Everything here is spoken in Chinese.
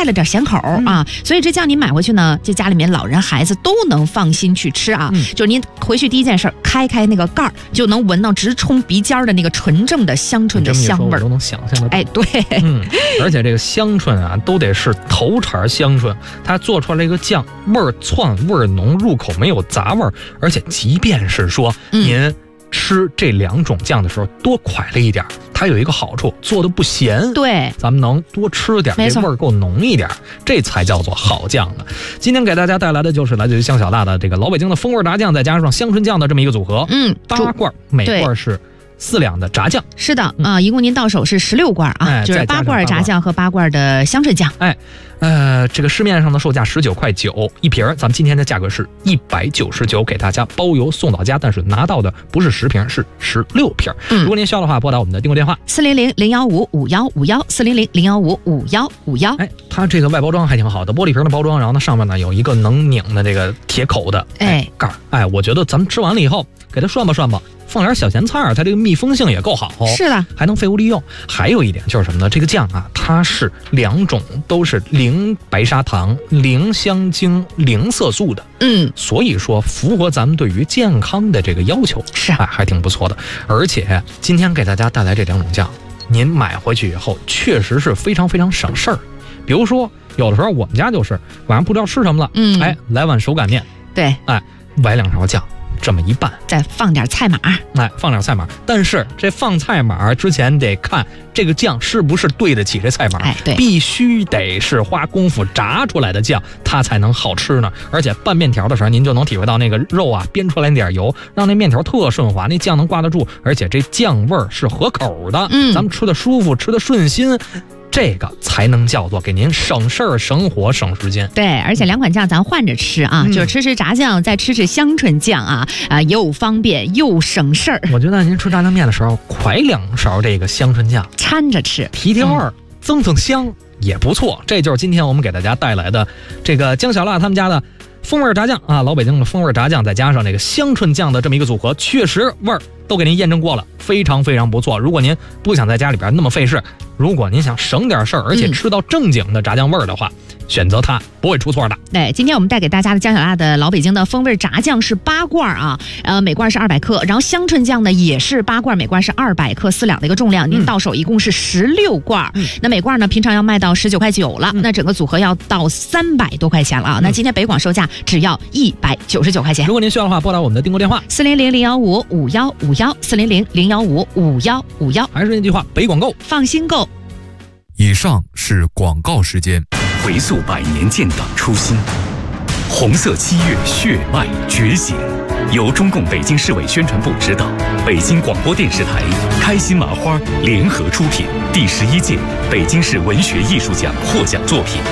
带了点咸口啊，所以这酱你买回去呢，这家里面老人孩子都能放心去吃啊。就是您回去第一件事，开那个盖儿，就能闻到直冲鼻尖的那个纯正的香椿的香味儿， 我都能想象得到。 哎，对， 而且这个香椿啊，都得是头茬香椿，它做出来这个酱味儿窜，味儿浓，入口没有杂味儿，而且即便是说您吃这2种酱的时候多快了一点，它有一个好处，做的不咸， 对， 咱们能多吃点，这味儿够浓一点，这才叫做好酱呢。今天给大家带来的就是来自于香小辣的这个老北京的风味炸酱，再加上香椿酱的这么一个组合，8罐，每罐是4两的炸酱。是的啊，一共您到手是16罐啊，就是8罐炸酱和8罐的香椿酱。这个市面上的售价19.9块一瓶，咱们今天的价格是199，给大家包邮送到家，但是拿到的不是10瓶，是16瓶。如果您需要的话，拨打我们的订购电话400-015-5151，400-015-5151。它这个外包装还挺好的，玻璃瓶的包装，然后呢上面呢有一个能拧的这个铁口的盖儿。我觉得咱们吃完了以后，给它涮吧涮吧，放点小咸菜，它这个密封性也够好，是的，还能废物利用。还有一点就是什么呢？这个酱啊，它是2种都是零白砂糖、零香精、零色素的，所以说符合咱们对于健康的这个要求，是还挺不错的。而且今天给大家带来这2种酱，您买回去以后确实是非常非常省事儿。比如说，有的时候我们家就是晚上不知道吃什么了，来碗手擀面，对，崴2勺酱。这么一拌，再放点菜码，放点菜码。但是这放菜码之前得看这个酱是不是对得起这菜码，对，必须得是花功夫炸出来的酱，它才能好吃呢。而且拌面条的时候，您就能体会到那个肉啊煸出来那点油，让那面条特顺滑，那酱能挂得住，而且这酱味儿是合口的，咱们吃的舒服，吃的顺心。这个才能叫做给您省事儿、省火、省时间。对，而且2款酱咱换着吃啊，就是吃炸酱，再吃香椿酱啊，又方便又省事儿。我觉得您吃炸酱面的时候，㧟2勺这个香椿酱掺着吃，提味儿，增香也不错。这就是今天我们给大家带来的这个姜小辣他们家的风味炸酱啊，老北京的风味炸酱，再加上这个香椿酱的这么一个组合，确实味儿都给您验证过了，非常非常不错。如果您不想在家里边那么费事，如果您想省点事儿，而且吃到正经的炸酱味儿的话，选择它不会出错的。对，今天我们带给大家的姜小辣的老北京的风味炸酱是8罐啊，每罐是200克，然后香椿酱呢也是8罐，每罐是200克，4两的一个重量，您到手一共是16罐。那每罐呢平常要卖到19.9块了，那整个组合要到300多块钱了啊。那今天北广售价只要199块钱。如果您需要的话，拨打我们的订购电话400-015-5151，400-015-5151。还是那句话，北广购，放心购。 以上是广告时间。 回溯100年建党初心，红色7月血脉觉醒。由中共北京市委宣传部指导，北京广播电视台、开心麻花联合出品，第11届北京市文学艺术奖获奖作品